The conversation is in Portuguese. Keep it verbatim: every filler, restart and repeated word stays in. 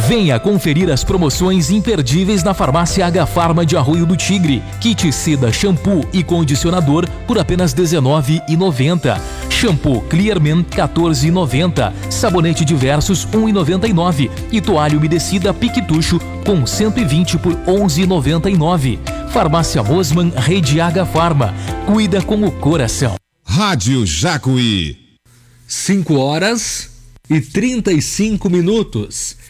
Venha conferir as promoções imperdíveis na farmácia H Farma de Arroio do Tigre. Kit Seda shampoo e condicionador por apenas dezenove reais e noventa centavos. Shampoo Clearman quatorze reais e noventa centavos. Sabonete Diversos um real e noventa e nove centavos. E toalha umedecida Piquetucho com cento e vinte por onze reais e noventa e nove centavos. Farmácia Mosman, Rede H Farma. Cuida com o coração. Rádio Jacuí. cinco horas e trinta e cinco minutos.